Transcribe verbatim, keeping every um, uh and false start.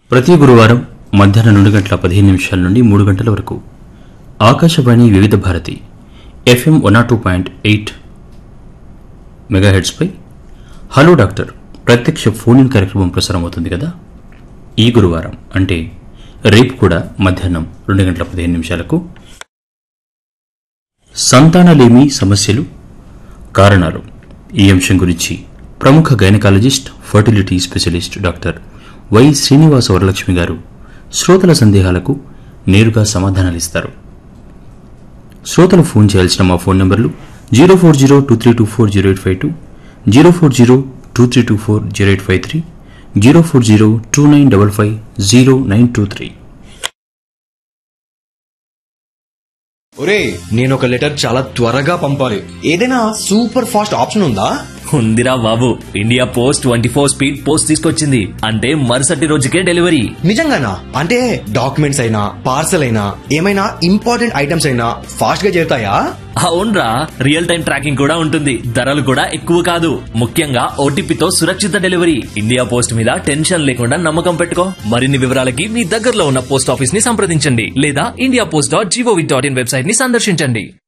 ప్రతి గురువారం మధ్యాహ్నం రెండు గంటల పదిహేను నిమిషాల నుండి మూడు గంటల వరకు ఆకాశవాణి వివిధ Bharati FM one not two point eight మెగాహెర్ట్స్పై hello doctor ప్రత్యక్ష ఫోన్ ఇన్ కార్యక్రమం ప్రసారం అవుతుంది కదా. ఈ గురువారం అంటే రేపు కూడా మధ్యాహ్నం రెండు గంటల పదిహేను నిమిషాలకు సంతానలేమి సమస్యలు కారణాలు ఈ అంశం గురించి ప్రముఖ gynaecologist fertility specialist doctor why Srinivasa Varalakshmi గారు శ్రోతల సందేహాలకు నేరుగా సమాధానాలిస్తారు. శ్రోతలు ఫోన్ చేయాల్సిన మా ఫోన్ నంబర్లు zero four zero two three two four zero eight five two zero four zero two three two four zero eight five three zero four zero two nine double five zero nine two three. ఒరే, నేను ఒక letter చాలా త్వరగా పంపాలి. ఏదైనా super fast option ఉందా? ఉందిరా బాబు, India post twenty four speed post తీసుకొచ్చింది. అంటే మరుసటి రోజుకే డెలివరీ. నిజంగానా? అంటే డాక్యుమెంట్స్ అయినా పార్సల్ అయినా ఏమైనా ఇంపార్టెంట్ ఐటమ్స్ అయినా ఫాస్ట్ గా చేరుతాయా? అవునరా, రియల్ టైం ట్రాకింగ్ కూడా ఉంటుంది. ధరలు కూడా ఎక్కువ కాదు. ముఖ్యంగా ఓటీపీతో సురక్షిత డెలివరీ. ఇండియా పోస్ట్ మీద టెన్షన్ లేకుండా నమ్మకం పెట్టుకో. మరిన్ని వివరాలకి మీ దగ్గరలో ఉన్న పోస్ట్ ఆఫీస్ ని సంప్రదించండి లేదా India post dot GOV dot in website ని సందర్శించండి.